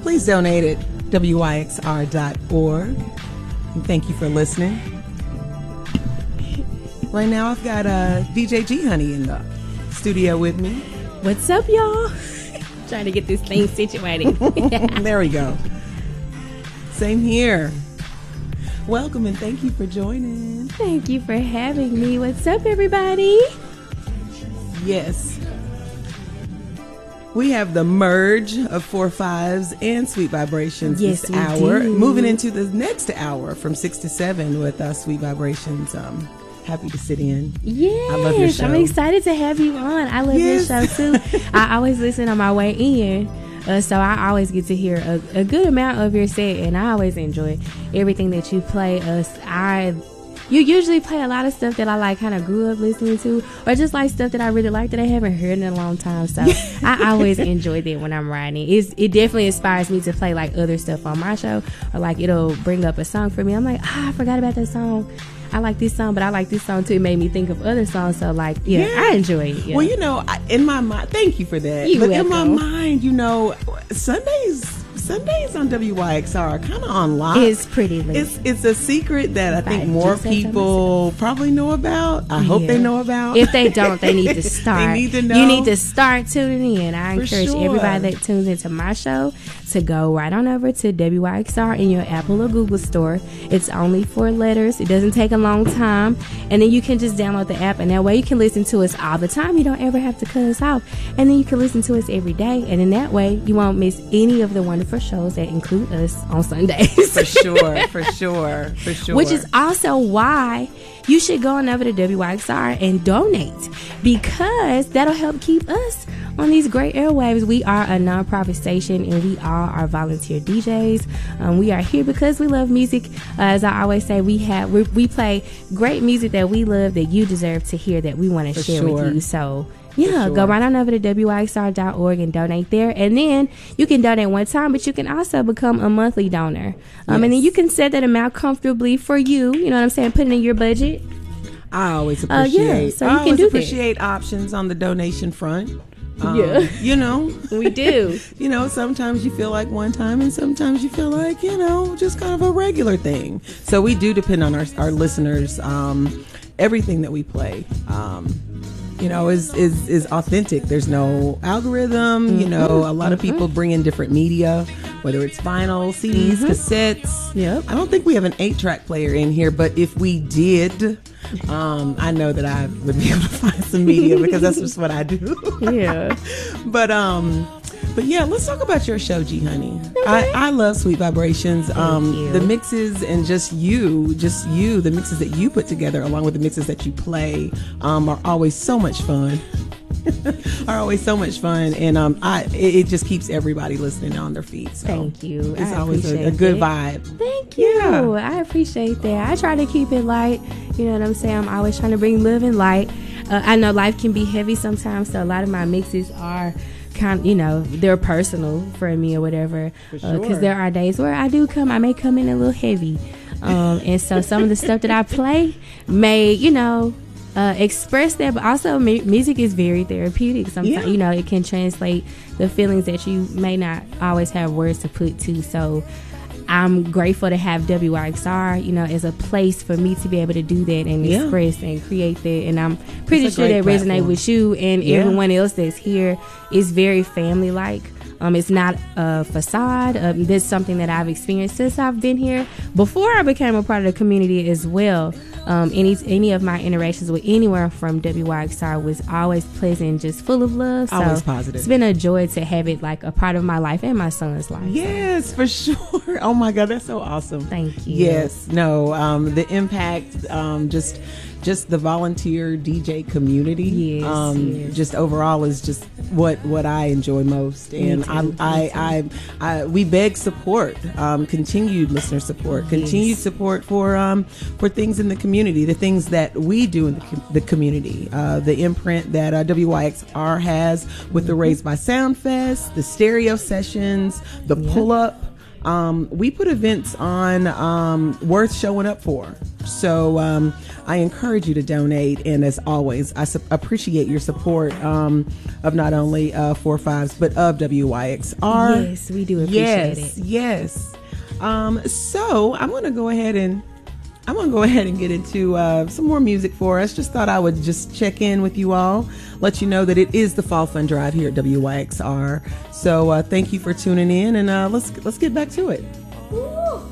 please donate at wyxr.org. And thank you for listening. Right now, I've got DJ G Honey in the studio with me. What's up, y'all? Trying to get this thing situated. There we go. Same here. Welcome and thank you for joining. Thank you for having me. What's up, everybody? Yes. We have the merge of 4 5s and Sweet Vibrations this hour. Do. Moving into the next hour from 6 to 7 with Sweet Vibrations. Happy to sit in. Yes, I love your show. I'm excited to have you on. I love your show too. I always listen on my way in, so I always get to hear a good amount of your set, and I always enjoy everything that you play. You usually play a lot of stuff that I like, kind of grew up listening to, or just like stuff that I really like that I haven't heard in a long time. So I always enjoy that when I'm writing. It definitely inspires me to play like other stuff on my show, or like it'll bring up a song for me. I'm like, I forgot about that song. I like this song, but I like this song too. It made me think of other songs. So like, I enjoy it. Yeah. Well, in my mind, thank you for that. You're welcome. In my mind, Sundays on WYXR are kind of on lock. It's pretty lit. It's a secret that I think more people probably know about. I hope they know about. If they don't, they need to start. They need to know. You need to start tuning in. I encourage everybody that tunes into my show to go right on over to WYXR in your Apple or Google store. It's only 4 letters. It doesn't take a long time. And then you can just download the app, and that way you can listen to us all the time. You don't ever have to cut us off. And then you can listen to us every day. And in that way, you won't miss any of the wonderful shows that include us on Sundays. For sure. Which is also why you should go on over to WYXR and donate, because that'll help keep us on these great airwaves. We are a nonprofit station, and we all are volunteer DJs. We are here because we love music. As I always say, we play great music that we love, that you deserve to hear, that we want to share with you. So go right on over to wyxr.org and donate there. And then you can donate one time, but you can also become a monthly donor. And then you can set that amount comfortably for you. You know what I'm saying? Put it in your budget. I always appreciate. So you can do appreciate options on the donation front. We do. Sometimes you feel like one time, and sometimes you feel like, just kind of a regular thing. So we do depend on our listeners. Everything that we play, is authentic. There's no algorithm. A lot of people bring in different media, whether it's vinyl, CDs, cassettes. Yep. I don't think we have an 8-track player in here, but if we did, I know that I would be able to find some media, because that's just what I do. Yeah. But yeah, let's talk about your show, G Honey. Okay. I love Sweet Vibrations. The mixes and just you, the mixes that you put together along with the mixes that you play are always so much fun. And it just keeps everybody listening on their feet. So thank you. It's always a good vibe. Thank you. Yeah. I appreciate that. I try to keep it light. You know what I'm saying? I'm always trying to bring love and light. I know life can be heavy sometimes, so a lot of my mixes are they're personal for me or whatever, because there are days where I may come in a little heavy, and so some of the stuff that I play may express that, but also music is very therapeutic sometimes. It can translate the feelings that you may not always have words to put to. So I'm grateful to have WYXR, as a place for me to be able to do that and express and create that. And I'm pretty sure that resonate with you and everyone else that's here. Is very family-like. It's not a facade. This is something that I've experienced since I've been here. Before I became a part of the community as well, any of my interactions with anyone from WYXR was always pleasant, just full of love. So always positive. It's been a joy to have it like a part of my life and my son's life. Yes, for sure. Oh my God, that's so awesome. Thank you. Yes, no, the impact, just the volunteer DJ community, just overall is just what I enjoy most. And we beg support, continued listener support, continued support for things in the community, the things that we do in the community, the imprint that WYXR has with the Raised by Sound Fest, the stereo sessions, the pull up. we put events on worth showing up for. So I encourage you to donate. And as always, I appreciate your support of not only 4-5s, but of WYXR. Yes, we do appreciate it. Yes. So I'm going to go ahead and get into some more music for us. Just thought I would just check in with you all, let you know that it is the Fall Fun Drive here at WYXR. So thank you for tuning in, and let's get back to it.